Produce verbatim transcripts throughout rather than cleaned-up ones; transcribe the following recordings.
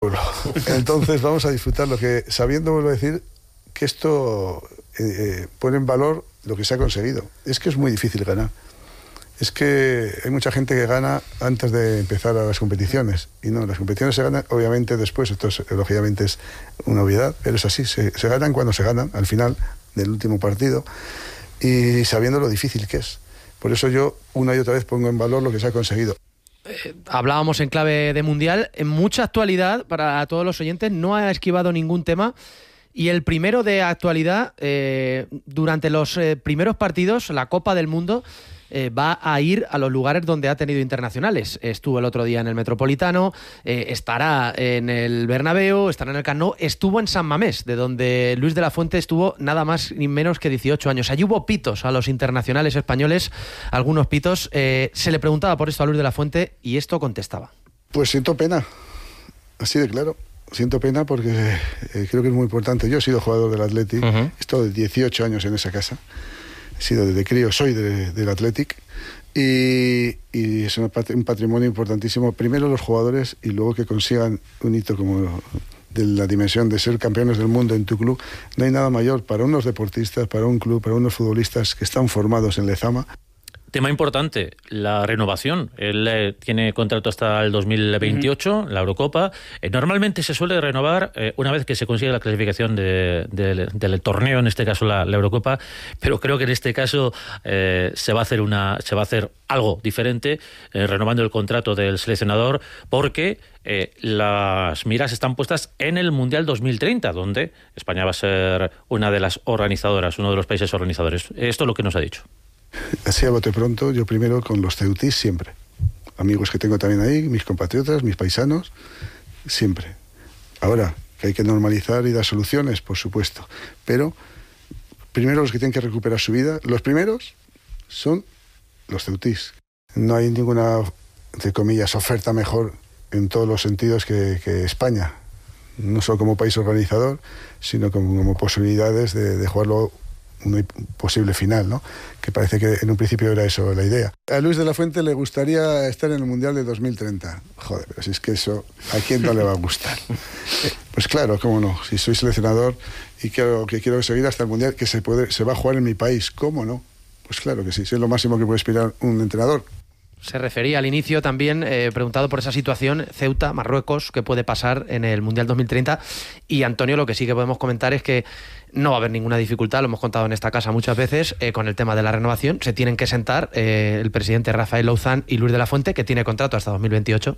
pueblo. Entonces vamos a disfrutar lo que, sabiendo, vuelvo a decir, que esto eh, eh, pone en valor lo que se ha conseguido. Es que es muy difícil ganar. Es que hay mucha gente que gana antes de empezar a las competiciones. Y no, las competiciones se ganan obviamente después. Esto es, lógicamente es una obviedad, pero es así. Se, se ganan cuando se ganan, al final del último partido, y sabiendo lo difícil que es. Por eso yo una y otra vez pongo en valor lo que se ha conseguido. Eh, hablábamos en clave de mundial. En mucha actualidad, para todos los oyentes, no ha esquivado ningún tema. Y el primero de actualidad, eh, durante los eh, primeros partidos, la Copa del Mundo eh, va a ir a los lugares donde ha tenido internacionales. Estuvo el otro día en el Metropolitano, eh, estará en el Bernabéu, estará en el Camp Nou, estuvo en San Mamés, de donde Luis de la Fuente estuvo nada más ni menos que dieciocho años. Allí hubo pitos a los internacionales españoles, algunos pitos. Eh, se le preguntaba por esto a Luis de la Fuente y esto contestaba. Pues siento pena, así de claro. Siento pena porque eh, creo que es muy importante. Yo he sido jugador del Athletic, uh-huh. He estado de dieciocho años en esa casa. He sido desde crío, soy de, del Athletic. Y, y es un patrimonio importantísimo. Primero los jugadores y luego que consigan un hito como de la dimensión de ser campeones del mundo en tu club. No hay nada mayor para unos deportistas, para un club, para unos futbolistas que están formados en Lezama. Tema importante, la renovación. Él eh, tiene contrato hasta el dos mil veintiocho, uh-huh. La Eurocopa. Eh, normalmente se suele renovar eh, una vez que se consigue la clasificación de, de, del torneo, en este caso la, la Eurocopa, pero creo que en este caso eh, se va a hacer una, se va a hacer algo diferente, eh, renovando el contrato del seleccionador, porque eh, las miras están puestas en el Mundial dos mil treinta, donde España va a ser una de las organizadoras, uno de los países organizadores. Esto es lo que nos ha dicho. Así a bote pronto, yo primero con los ceutís siempre. Amigos que tengo también ahí, mis compatriotas, mis paisanos, siempre. Ahora, que hay que normalizar y dar soluciones, por supuesto. Pero primero los que tienen que recuperar su vida, los primeros son los ceutís. No hay ninguna, entre comillas, oferta mejor en todos los sentidos que, que España. No solo como país organizador, sino como, como posibilidades de, de jugarlo un posible final, ¿no? Que parece que en un principio era eso la idea. A Luis de la Fuente le gustaría estar en el Mundial de dos mil treinta. Joder, pero si es que eso, ¿a quién no le va a gustar? Eh, pues claro, cómo no. Si soy seleccionador y quiero, que quiero seguir hasta el Mundial, que se, puede, se va a jugar en mi país, ¿cómo no? Pues claro que sí, es lo máximo que puede aspirar un entrenador. Se refería al inicio también, eh, preguntado por esa situación, Ceuta, Marruecos, ¿qué puede pasar en el Mundial dos mil treinta? Y Antonio, lo que sí que podemos comentar es que no va a haber ninguna dificultad, lo hemos contado en esta casa muchas veces, eh, con el tema de la renovación. Se tienen que sentar eh, el presidente Rafael Louzán y Luis de la Fuente, que tiene contrato hasta dos mil veintiocho.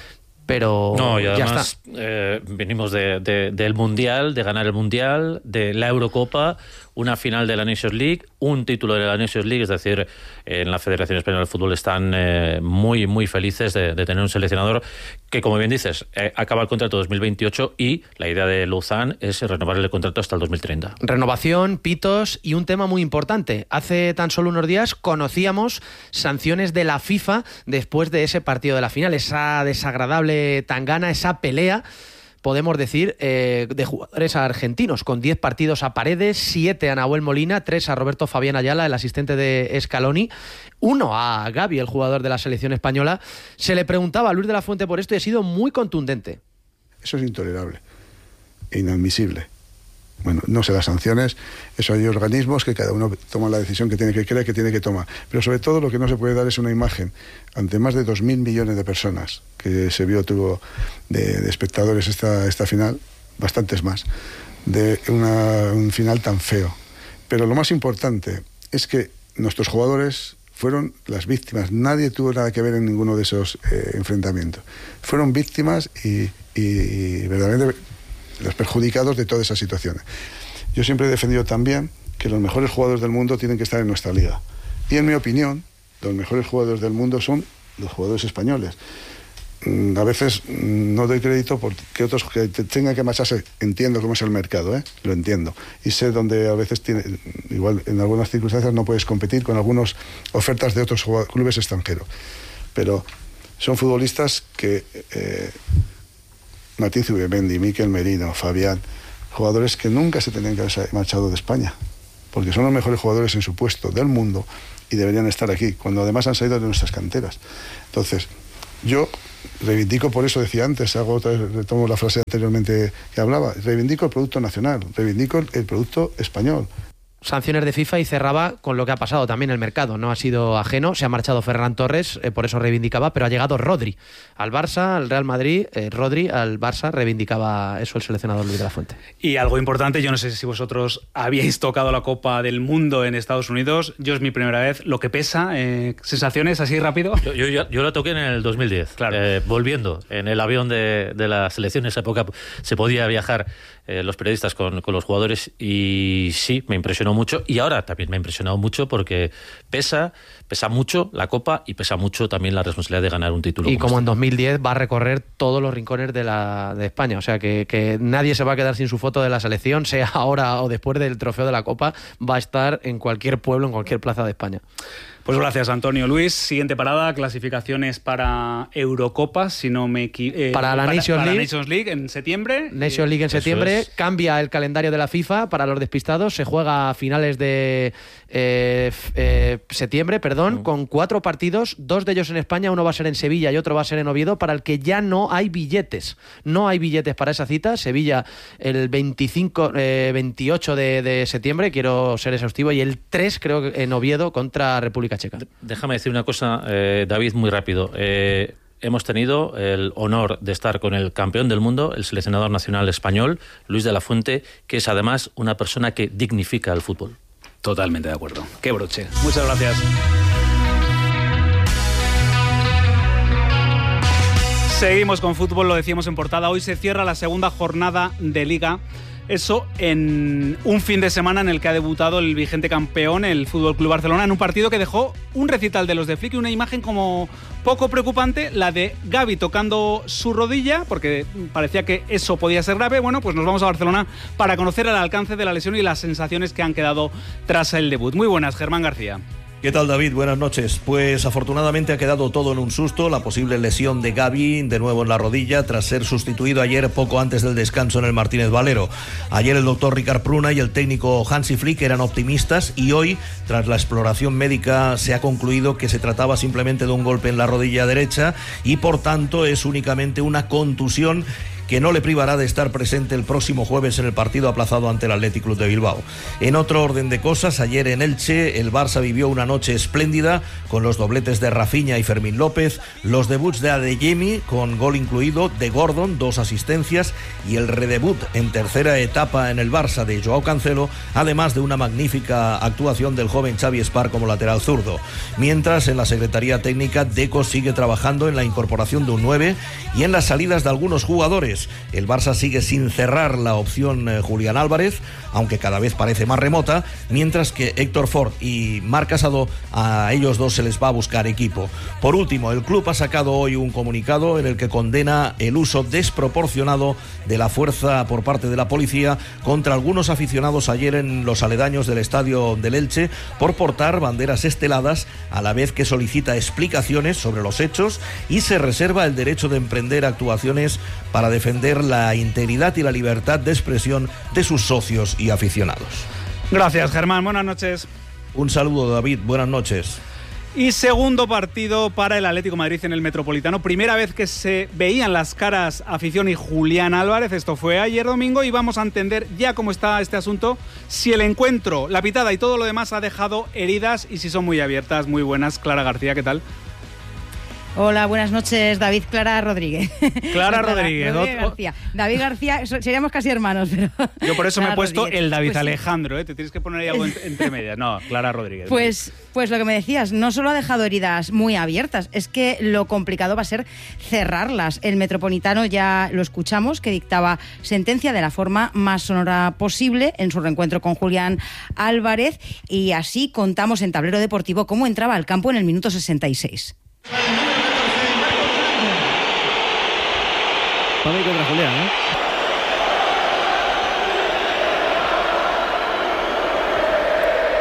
Pero no, y además, ya está. Eh, venimos de, de, del Mundial, de ganar el Mundial, de la Eurocopa, una final de la Nations League, un título de la Nations League, es decir, en la Federación Española de Fútbol están eh, muy, muy felices de, de tener un seleccionador que, como bien dices, eh, acaba el contrato dos mil veintiocho y la idea de Louzán es renovar el contrato hasta el dos mil treinta. Renovación, pitos y un tema muy importante. Hace tan solo unos días conocíamos sanciones de la FIFA después de ese partido de la final, esa desagradable tangana, esa pelea, podemos decir, eh, de jugadores argentinos, con diez partidos a Paredes, siete a Nahuel Molina, tres a Roberto Fabián Ayala, el asistente de Scaloni, uno a Gavi, el jugador de la selección española. Se le preguntaba a Luis de la Fuente por esto y ha sido muy contundente. Eso es intolerable, inadmisible. Bueno, no sé las sanciones, eso hay organismos que cada uno toma la decisión que tiene que creer que tiene que tomar. Pero sobre todo lo que no se puede dar es una imagen ante más de dos mil millones de personas que se vio, tuvo de, de espectadores esta, esta final, bastantes más, de una, un final tan feo. Pero lo más importante es que nuestros jugadores fueron las víctimas. Nadie tuvo nada que ver en ninguno de esos eh, enfrentamientos. Fueron víctimas y, y, y verdaderamente los perjudicados de todas esas situaciones. Yo siempre he defendido también que los mejores jugadores del mundo tienen que estar en nuestra liga. Y en mi opinión, los mejores jugadores del mundo son los jugadores españoles. A veces no doy crédito porque otros que tengan que marcharse. Entiendo cómo es el mercado, ¿eh? Lo entiendo. Y sé donde a veces, tiene, igual en algunas circunstancias no puedes competir con algunas ofertas de otros clubes extranjeros. Pero son futbolistas que... Eh, Martín Zubimendi, Mikel Merino, Fabián, jugadores que nunca se tenían que haber marchado de España, porque son los mejores jugadores en su puesto del mundo y deberían estar aquí, cuando además han salido de nuestras canteras. Entonces, yo reivindico, por eso decía antes, hago otra vez, retomo la frase anteriormente que hablaba, reivindico el producto nacional, reivindico el, el producto español. Sanciones de FIFA y cerraba con lo que ha pasado también el mercado, no ha sido ajeno, se ha marchado Ferran Torres, eh, por eso reivindicaba, pero ha llegado Rodri al Barça, al Real Madrid, eh, Rodri al Barça, reivindicaba eso el seleccionador Luis de la Fuente. Y algo importante, yo no sé si vosotros habíais tocado la Copa del Mundo en Estados Unidos, yo es mi primera vez, lo que pesa, eh, sensaciones así rápido. Yo, yo, yo la toqué en el dos mil diez, claro. eh, volviendo en el avión de, de la selección, en esa época se podía viajar eh, los periodistas con, con los jugadores y sí, me impresionó mucho y ahora también me ha impresionado mucho porque pesa, pesa mucho la Copa y pesa mucho también la responsabilidad de ganar un título. Y como, como este. en dos mil diez va a recorrer todos los rincones de, la, de España, o sea que, que nadie se va a quedar sin su foto de la selección, sea ahora o después del trofeo de la Copa, va a estar en cualquier pueblo, en cualquier plaza de España. Pues gracias, Antonio. Luis, siguiente parada, clasificaciones para Eurocopa, si no me equivoco. Eh, para la para, Nations para League. Nations League en septiembre. Nations League en septiembre, es. Cambia el calendario de la FIFA para los despistados, se juega a finales de eh, eh, septiembre, perdón, mm. con cuatro partidos, dos de ellos en España, uno va a ser en Sevilla y otro va a ser en Oviedo, para el que ya no hay billetes. No hay billetes para esa cita. Sevilla el veinticinco, eh, veintiocho de, de septiembre, quiero ser exhaustivo, y el tres creo que en Oviedo contra República Checa. Déjame decir una cosa, eh, David, muy rápido. Eh, hemos tenido el honor de estar con el campeón del mundo, el seleccionador nacional español, Luis de la Fuente, que es además una persona que dignifica el fútbol. Totalmente de acuerdo. Qué broche. Muchas gracias. Seguimos con fútbol, lo decíamos en portada. Hoy se cierra la segunda jornada de Liga. Eso en un fin de semana en el que ha debutado el vigente campeón, el F C Barcelona, en un partido que dejó un recital de los de Flick y una imagen como poco preocupante, la de Gavi tocando su rodilla, porque parecía que eso podía ser grave. Bueno, pues nos vamos a Barcelona para conocer el alcance de la lesión y las sensaciones que han quedado tras el debut. Muy buenas, Germán García. ¿Qué tal, David? Buenas noches. Pues afortunadamente ha quedado todo en un susto, la posible lesión de Gavi de nuevo en la rodilla tras ser sustituido ayer poco antes del descanso en el Martínez Valero. Ayer el doctor Ricard Pruna y el técnico Hansi Flick eran optimistas y hoy, tras la exploración médica, se ha concluido que se trataba simplemente de un golpe en la rodilla derecha y por tanto es únicamente una contusión que no le privará de estar presente el próximo jueves en el partido aplazado ante el Athletic Club de Bilbao. En otro orden de cosas, ayer en Elche el Barça vivió una noche espléndida con los dobletes de Rafinha y Fermín López, los debuts de Adeyemi con gol incluido, de Gordon, dos asistencias, y el redebut en tercera etapa en el Barça de Joao Cancelo, además de una magnífica actuación del joven Xavi Espar como lateral zurdo. Mientras, en la Secretaría Técnica, Deco sigue trabajando en la incorporación de un nueve y en las salidas de algunos jugadores. El Barça sigue sin cerrar la opción eh, Julián Álvarez, aunque cada vez parece más remota, mientras que Héctor Ford y Marc Casado, a ellos dos se les va a buscar equipo. Por último, el club ha sacado hoy un comunicado en el que condena el uso desproporcionado de la fuerza por parte de la policía contra algunos aficionados ayer en los aledaños del estadio del Elche por portar banderas esteladas, a la vez que solicita explicaciones sobre los hechos y se reserva el derecho de emprender actuaciones para defender la integridad y la libertad de expresión de sus socios y aficionados. Gracias, Germán. Buenas noches. Un saludo, David. Buenas noches. Y segundo partido para el Atlético de Madrid en el Metropolitano. Primera vez que se veían las caras afición y Julián Álvarez. Esto fue ayer domingo y vamos a entender ya cómo está este asunto. Si el encuentro, la pitada y todo lo demás ha dejado heridas y si son muy abiertas. Muy buenas. Clara García, ¿qué tal? Hola, buenas noches, David. Clara Rodríguez. Clara Rodríguez. Rodríguez García. David García, seríamos casi hermanos, pero... Yo por eso Clara me he puesto Rodríguez. el David Pues Alejandro, ¿eh? Te tienes que poner ahí algo entre medias. No, Clara Rodríguez. Pues, pues lo que me decías, no solo ha dejado heridas muy abiertas, es que lo complicado va a ser cerrarlas. El Metropolitano ya lo escuchamos, que dictaba sentencia de la forma más sonora posible en su reencuentro con Julián Álvarez, y así contamos en Tablero Deportivo cómo entraba al campo en el minuto sesenta y seis. Para mí contra Julián, ¿eh?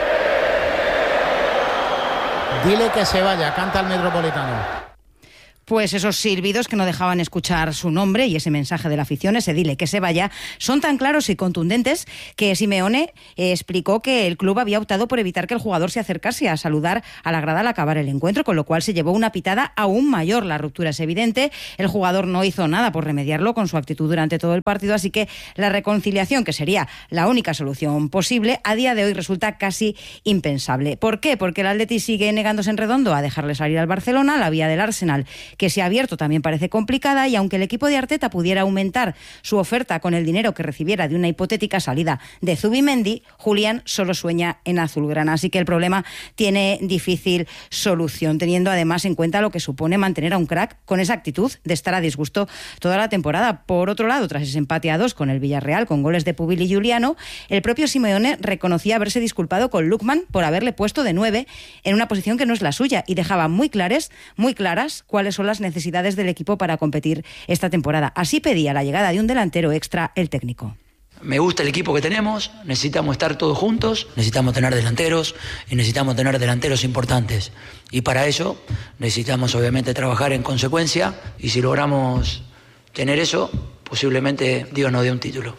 Dile que se vaya, canta el Metropolitano. Pues esos silbidos que no dejaban escuchar su nombre y ese mensaje de la afición, ese dile que se vaya, son tan claros y contundentes que Simeone eh, explicó que el club había optado por evitar que el jugador se acercase a saludar a la grada al acabar el encuentro, con lo cual se llevó una pitada aún mayor. La ruptura es evidente, el jugador no hizo nada por remediarlo con su actitud durante todo el partido, así que la reconciliación, que sería la única solución posible, a día de hoy resulta casi impensable. ¿Por qué? Porque el Atleti sigue negándose en redondo a dejarle salir al Barcelona, la vía del Arsenal, que se ha abierto, también parece complicada, y aunque el equipo de Arteta pudiera aumentar su oferta con el dinero que recibiera de una hipotética salida de Zubimendi, Julián solo sueña en azulgrana, así que el problema tiene difícil solución, teniendo además en cuenta lo que supone mantener a un crack con esa actitud de estar a disgusto toda la temporada. Por otro lado, tras ese empate a dos con el Villarreal, con goles de Pubil y Juliano, el propio Simeone reconocía haberse disculpado con Lookman por haberle puesto de nueve en una posición que no es la suya, y dejaba muy claras, muy claras cuáles son las necesidades del equipo para competir esta temporada. Así pedía la llegada de un delantero extra el técnico. Me gusta el equipo que tenemos, necesitamos estar todos juntos, necesitamos tener delanteros y necesitamos tener delanteros importantes. Y para eso necesitamos obviamente trabajar en consecuencia, y si logramos tener eso, posiblemente Dios nos dé un título.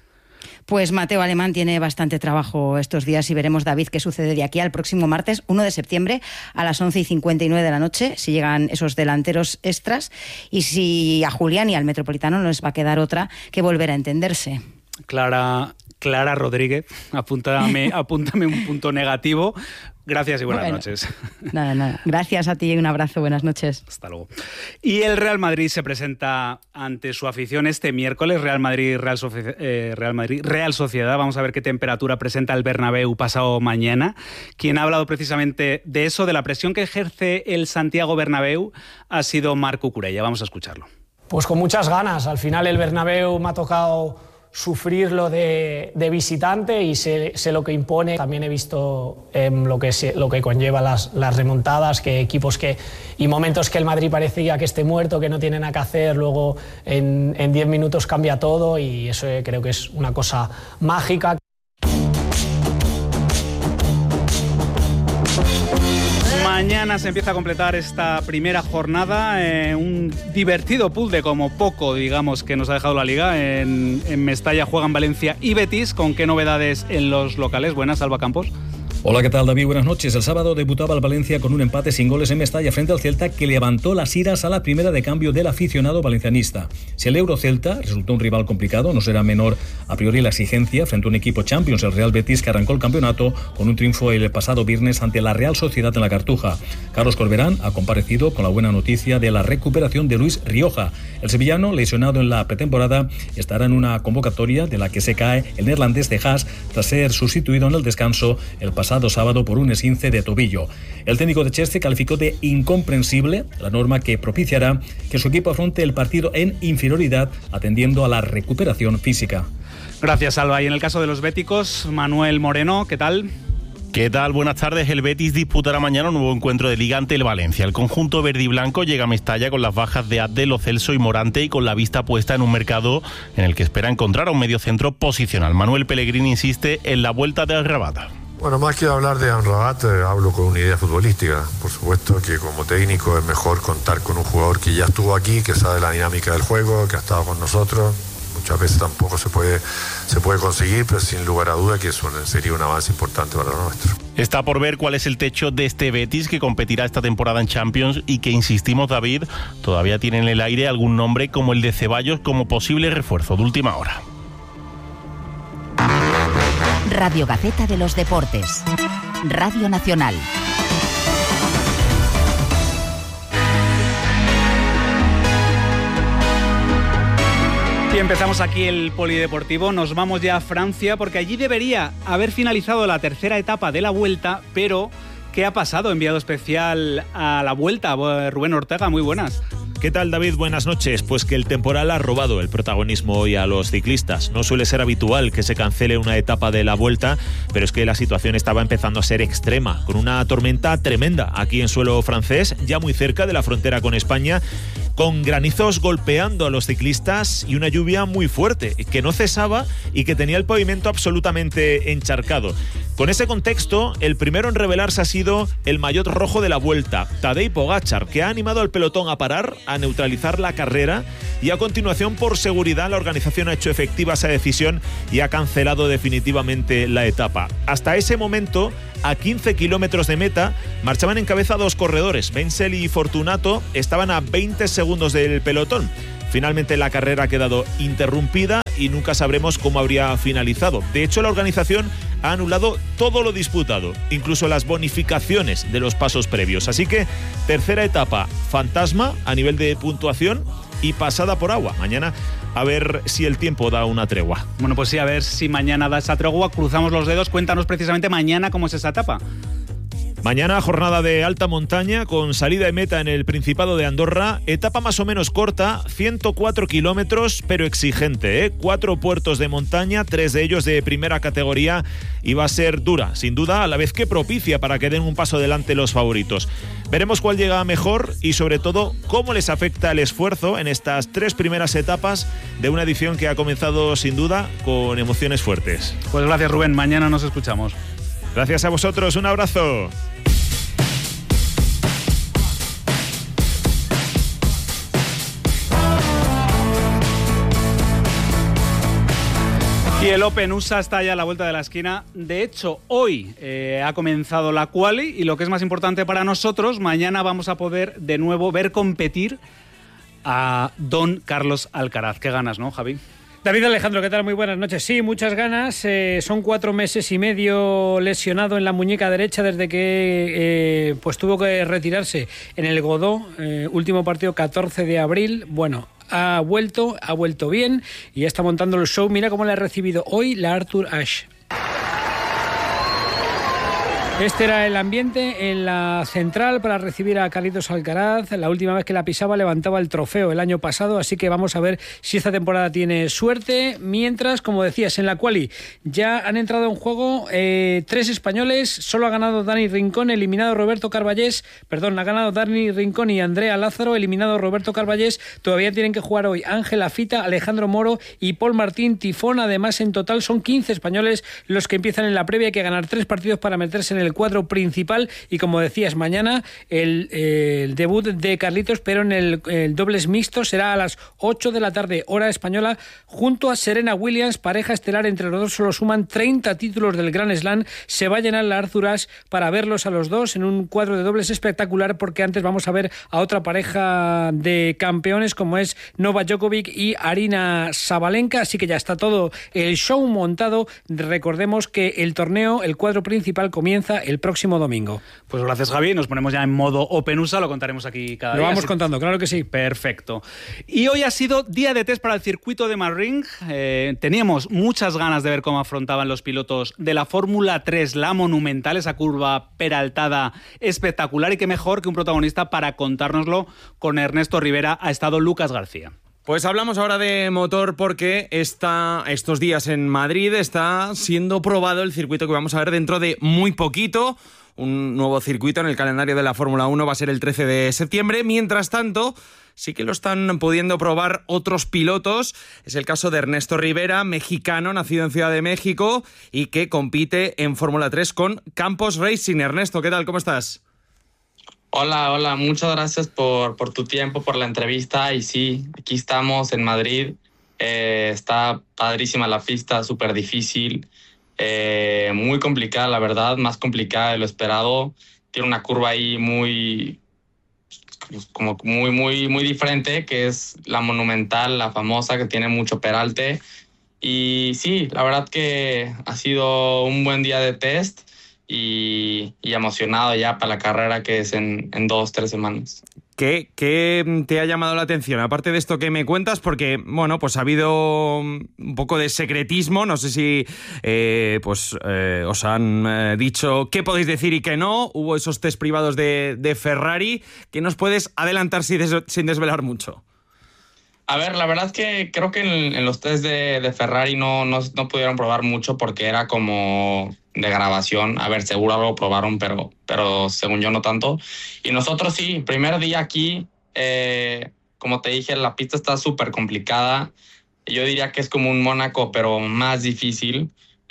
Pues Mateo Alemán tiene bastante trabajo estos días y veremos, David, qué sucede de aquí al próximo martes uno de septiembre a las once y cincuenta y nueve de la noche, si llegan esos delanteros extras y si a Julián y al Metropolitano no les va a quedar otra que volver a entenderse. Clara, Clara Rodríguez, apúntame, apúntame un punto negativo. Gracias y buenas bueno, noches. Nada, nada. Gracias a ti y un abrazo. Buenas noches. Hasta luego. Y el Real Madrid se presenta ante su afición este miércoles. Real Madrid, Real, Soci- eh, Real Madrid, Real Sociedad. Vamos a ver qué temperatura presenta el Bernabéu pasado mañana. Quien ha hablado precisamente de eso, de la presión que ejerce el Santiago Bernabéu, ha sido Marc Cucurella. Vamos a escucharlo. Pues con muchas ganas. Al final el Bernabéu me ha tocado sufrirlo de, de visitante y sé, sé lo que impone. También he visto eh, lo, que se, lo que conlleva las, las remontadas, que equipos que y momentos que el Madrid parecía que esté muerto, que no tiene nada que hacer, luego en diez minutos cambia todo, y eso creo que es una cosa mágica. Mañana se empieza a completar esta primera jornada, eh, un divertido pool de como poco, digamos, que nos ha dejado la Liga. En, en Mestalla juegan Valencia y Betis. ¿Con qué novedades en los locales? Buenas, Alba Campos. Hola, ¿qué tal, David? Buenas noches. El sábado debutaba el Valencia con un empate sin goles en Mestalla frente al Celta, que levantó las iras a la primera de cambio del aficionado valencianista. Si el Euro Celta resultó un rival complicado, no será menor a priori la exigencia frente a un equipo Champions, el Real Betis, que arrancó el campeonato con un triunfo el pasado viernes ante la Real Sociedad en la Cartuja. Carlos Corberán ha comparecido con la buena noticia de la recuperación de Luis Rioja. El sevillano, lesionado en la pretemporada, estará en una convocatoria de la que se cae el neerlandés de Haas tras ser sustituido en el descanso el pasado sábado por un esguince de tobillo. El técnico de Chelsea calificó de incomprensible la norma que propiciará que su equipo afronte el partido en inferioridad, atendiendo a la recuperación física. Gracias, Alba. Y en el caso de los béticos, Manuel Moreno, ¿qué tal? ¿Qué tal? Buenas tardes. El Betis disputará mañana un nuevo encuentro de Liga ante el Valencia. El conjunto verde y blanco llega a Mestalla con las bajas de Abde, Lo Celso y Morante, y con la vista puesta en un mercado en el que espera encontrar a un mediocentro posicional. Manuel Pellegrini insiste en la vuelta de Amrabat. Bueno, más que hablar de Amrabat, eh, hablo con una idea futbolística. Por supuesto que como técnico es mejor contar con un jugador que ya estuvo aquí, que sabe la dinámica del juego, que ha estado con nosotros. Muchas veces tampoco se puede, se puede conseguir, pero sin lugar a duda que eso sería un avance importante para lo nuestro. Está por ver cuál es el techo de este Betis, que competirá esta temporada en Champions y que, insistimos, David, todavía tiene en el aire algún nombre como el de Ceballos como posible refuerzo de última hora. Radio Gaceta de los Deportes. Radio Nacional. Y empezamos aquí el polideportivo. Nos vamos ya a Francia, porque allí debería haber finalizado la tercera etapa de la Vuelta, pero ¿qué ha pasado? Enviado especial a la Vuelta, Rubén Ortega, muy buenas. ¿Qué tal, David? Buenas noches. Pues que el temporal ha robado el protagonismo hoy a los ciclistas. No suele ser habitual que se cancele una etapa de la Vuelta, pero es que la situación estaba empezando a ser extrema, con una tormenta tremenda aquí en suelo francés, ya muy cerca de la frontera con España, con granizos golpeando a los ciclistas y una lluvia muy fuerte que no cesaba y que tenía el pavimento absolutamente encharcado. Con ese contexto, el primero en revelarse ha sido el maillot rojo de la Vuelta, Tadej Pogačar, que ha animado al pelotón a parar, a neutralizar la carrera y a continuación, por seguridad, la organización ha hecho efectiva esa decisión y ha cancelado definitivamente la etapa. Hasta ese momento, a quince kilómetros de meta, marchaban en cabeza dos corredores. Wenzel y Fortunato estaban a veinte segundos del pelotón. Finalmente la carrera ha quedado interrumpida y nunca sabremos cómo habría finalizado. De hecho, la organización ha anulado todo lo disputado, incluso las bonificaciones de los pasos previos. Así que tercera etapa fantasma a nivel de puntuación y pasada por agua. Mañana a ver si el tiempo da una tregua. Bueno, pues sí, a ver si mañana da esa tregua. Cruzamos los dedos. Cuéntanos precisamente mañana cómo es esa etapa. Mañana jornada de alta montaña con salida de meta en el Principado de Andorra, etapa más o menos corta, ciento cuatro kilómetros, pero exigente, ¿eh? Cuatro puertos de montaña, tres de ellos de primera categoría, y va a ser dura, sin duda, a la vez que propicia para que den un paso adelante los favoritos. Veremos cuál llega mejor y sobre todo cómo les afecta el esfuerzo en estas tres primeras etapas de una edición que ha comenzado sin duda con emociones fuertes. Pues gracias, Rubén, mañana nos escuchamos. Gracias a vosotros, un abrazo. Y el Open U S A está ya a la vuelta de la esquina. De hecho, hoy eh, ha comenzado la quali y lo que es más importante para nosotros, mañana vamos a poder de nuevo ver competir a don Carlos Alcaraz. Qué ganas, ¿no, Javi? David Alejandro, ¿qué tal? Muy buenas noches. Sí, muchas ganas. Eh, son cuatro meses y medio lesionado en la muñeca derecha desde que eh, pues tuvo que retirarse en el Godó, eh, último partido catorce de abril. Bueno, ha vuelto, ha vuelto bien y ya está montando el show. Mira cómo le ha recibido hoy la Arthur Ashe. Este era el ambiente en la central para recibir a Carlitos Alcaraz. La última vez que la pisaba levantaba el trofeo el año pasado, así que vamos a ver si esta temporada tiene suerte. Mientras, como decías, en la quali ya han entrado en juego eh, tres españoles. Solo ha ganado Dani Rincón, eliminado Roberto Carballés. Perdón, ha ganado Dani Rincón y Andrea Lázaro, eliminado Roberto Carballés. Todavía tienen que jugar hoy Ángela Fita, Alejandro Moro y Paul Martín Tifón. Además, en total son quince españoles los que empiezan en la previa. Hay que ganar tres partidos para meterse en el cuadro principal y, como decías, mañana el, el debut de Carlitos, pero en el, el dobles mixto será a las ocho de la tarde hora española junto a Serena Williams, pareja estelar. Entre los dos solo suman treinta títulos del Grand Slam. Se va a llenar la Arthur Ashe para verlos a los dos en un cuadro de dobles espectacular, porque antes vamos a ver a otra pareja de campeones como es Novak Djokovic y Aryna Sabalenka, así que ya está todo el show montado. Recordemos que el torneo, el cuadro principal, comienza el próximo domingo. Pues gracias, Javi. Nos ponemos ya en modo Open U S A, lo contaremos aquí cada lo día. Lo vamos así... contando, claro que sí. Perfecto. Y hoy ha sido día de test para el circuito de Marring. Eh, teníamos muchas ganas de ver cómo afrontaban los pilotos de la Fórmula tres la Monumental, esa curva peraltada espectacular, y qué mejor que un protagonista para contárnoslo. Con Ernesto Rivera ha estado Lucas García. Pues hablamos ahora de motor porque está estos días en Madrid está siendo probado el circuito que vamos a ver dentro de muy poquito. Un nuevo circuito en el calendario de la Fórmula uno va a ser el trece de septiembre. Mientras tanto, sí que lo están pudiendo probar otros pilotos. Es el caso de Ernesto Rivera, mexicano, nacido en Ciudad de México y que compite en Fórmula tres con Campos Racing. Ernesto, ¿qué tal? ¿Cómo estás? Hola, hola, muchas gracias por, por tu tiempo, por la entrevista. Y sí, aquí estamos en Madrid. Eh, está padrísima la pista, súper difícil, eh, muy complicada, la verdad, más complicada de lo esperado. Tiene una curva ahí muy, como muy, muy, muy diferente, que es la Monumental, la famosa, que tiene mucho peralte. Y sí, la verdad que ha sido un buen día de test. Y, y emocionado ya para la carrera, que es en, en dos, tres semanas. ¿Qué, ¿Qué te ha llamado la atención? Aparte de esto que me cuentas, porque, bueno, pues ha habido un poco de secretismo. No sé si eh, pues eh, os han eh, dicho qué podéis decir y qué no. Hubo esos test privados de, de Ferrari. ¿Qué nos puedes adelantar sin, des, sin desvelar mucho? A ver, la verdad es que creo que en, en los test de, de Ferrari no, no, no pudieron probar mucho porque era como de grabación. A ver, seguro algo probaron, pero, pero según yo no tanto. Y nosotros sí, primer día aquí, eh, como te dije, la pista está súper complicada. Yo diría que es como un Mónaco, pero más difícil.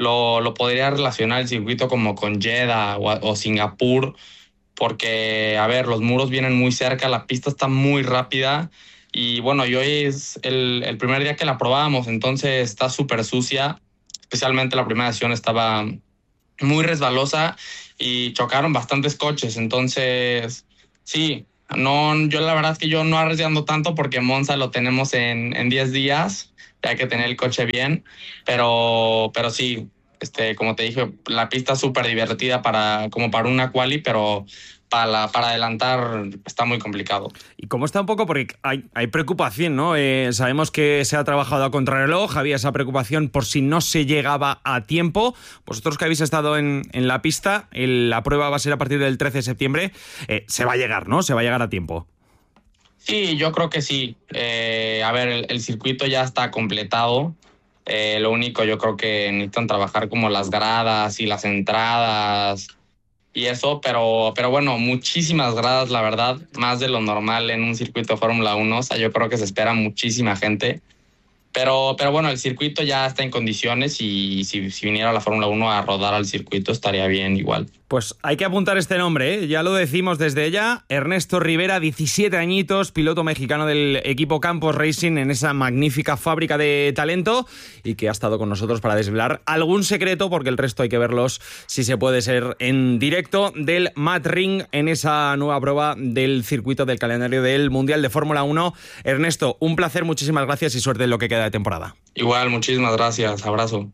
lo, lo podría relacionar el circuito como con Jeddah o, o Singapur, porque, a ver, los muros vienen muy cerca, la pista está muy rápida y bueno, y hoy es el, el primer día que la probábamos, entonces está súper sucia, especialmente la primera sesión estaba muy resbalosa y chocaron bastantes coches, entonces sí, no, yo la verdad es que yo no arriesgando tanto porque Monza lo tenemos en, en diez días, hay que tener el coche bien, pero, pero sí, este, como te dije, la pista es súper divertida para, como para una quali, pero para, la, para adelantar está muy complicado. ¿Y cómo está un poco? Porque hay, hay preocupación, ¿no? Eh, sabemos que se ha trabajado a contrarreloj, había esa preocupación por si no se llegaba a tiempo. Vosotros que habéis estado en, en la pista, el, la prueba va a ser a partir del trece de septiembre, eh, se va a llegar, ¿no? Se va a llegar a tiempo. Sí, yo creo que sí. Eh, a ver, el, el circuito ya está completado. Eh, lo único, yo creo que necesitan trabajar como las gradas y las entradas y eso, pero, pero bueno, muchísimas gradas, la verdad, más de lo normal en un circuito de Fórmula uno. O sea, yo creo que se espera muchísima gente. Pero, pero bueno, el circuito ya está en condiciones y si, si viniera la Fórmula uno a rodar al circuito estaría bien igual. Pues hay que apuntar este nombre, ¿eh? Ya lo decimos desde ella. Ernesto Rivera, diecisiete añitos, piloto mexicano del equipo Campos Racing en esa magnífica fábrica de talento y que ha estado con nosotros para desvelar algún secreto, porque el resto hay que verlos, si se puede ser, en directo del Mat Ring en esa nueva prueba del circuito del calendario del Mundial de Fórmula uno. Ernesto, un placer, muchísimas gracias y suerte en lo que queda de temporada. Igual, muchísimas gracias, abrazo.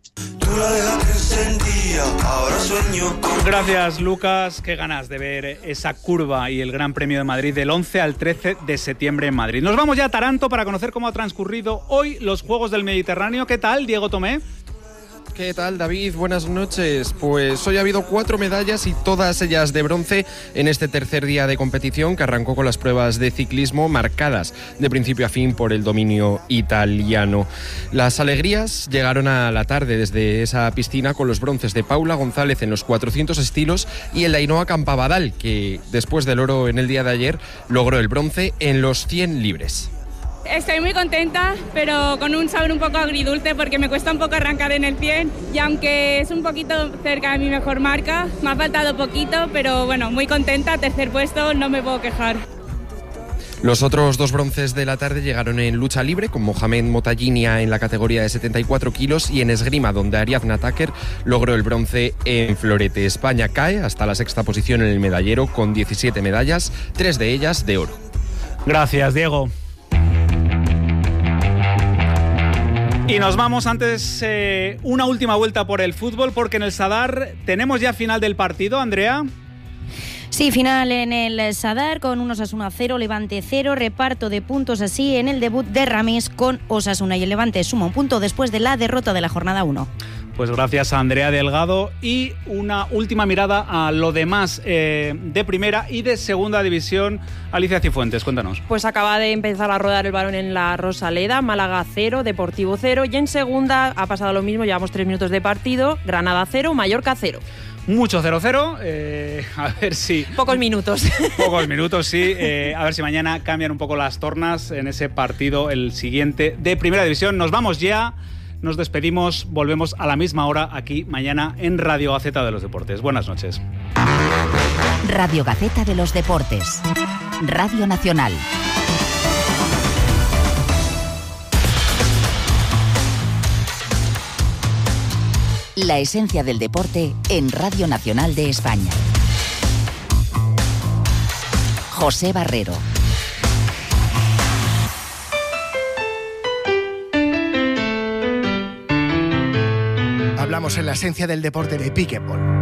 Gracias, Lucas. Qué ganas de ver esa curva y el Gran Premio de Madrid del once al trece de septiembre en Madrid. Nos vamos ya a Taranto para conocer cómo ha transcurrido hoy los Juegos del Mediterráneo. ¿Qué tal, Diego Tomé? ¿Qué tal, David? Buenas noches. Pues hoy ha habido cuatro medallas y todas ellas de bronce en este tercer día de competición que arrancó con las pruebas de ciclismo marcadas de principio a fin por el dominio italiano. Las alegrías llegaron a la tarde desde esa piscina con los bronces de Paula González en los cuatrocientos estilos y el de Ainhoa Campabadal, que después del oro en el día de ayer logró el bronce en los cien libres. Estoy muy contenta, pero con un sabor un poco agridulce porque me cuesta un poco arrancar en el cien y aunque es un poquito cerca de mi mejor marca, me ha faltado poquito, pero bueno, muy contenta, tercer puesto, no me puedo quejar. Los otros dos bronces de la tarde llegaron en lucha libre, con Mohamed Motayinia en la categoría de setenta y cuatro kilos y en esgrima, donde Ariadna Tucker logró el bronce en florete. España cae hasta la sexta posición en el medallero con diecisiete medallas, tres de ellas de oro. Gracias, Diego. Y nos vamos antes eh, una última vuelta por el fútbol, porque en el Sadar tenemos ya final del partido, Andrea. Sí, final en el Sadar con un Osasuna cero, Levante cero, reparto de puntos así en el debut de Ramis con Osasuna y el Levante suma un punto después de la derrota de la jornada uno. Pues gracias a Andrea Delgado y una última mirada a lo demás eh, de primera y de segunda división. Alicia Cifuentes, cuéntanos. Pues acaba de empezar a rodar el balón en la Rosaleda, Málaga cero, Deportivo cero y en segunda ha pasado lo mismo, llevamos tres minutos de partido, Granada cero, Mallorca cero. Mucho cero cero, eh, a ver si... Pocos minutos. Pocos minutos, sí. Eh, a ver si mañana cambian un poco las tornas en ese partido, el siguiente de Primera División. Nos vamos ya, nos despedimos, volvemos a la misma hora aquí mañana en Radio Gaceta de los Deportes. Buenas noches. Radio Gaceta de los Deportes. Radio Nacional. La esencia del deporte en Radio Nacional de España. José Barrero. Hablamos en la esencia del deporte de Pickleball.